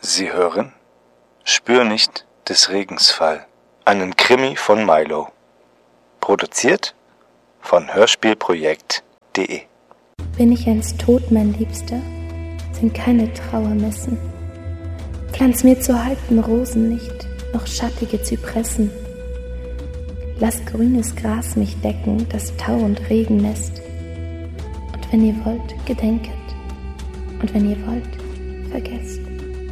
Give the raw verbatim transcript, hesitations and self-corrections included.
Sie hören Spür nicht des Regens Fall, einen Krimi von Milo. Produziert von hörspielprojekt punkt de. Bin ich einst tot, mein Liebster, sind keine Trauermessen. Pflanz mir zu halten Rosen nicht, noch schattige Zypressen. Lass grünes Gras mich decken, das Tau und Regennest. Und wenn ihr wollt, gedenket, und wenn ihr wollt, vergesst.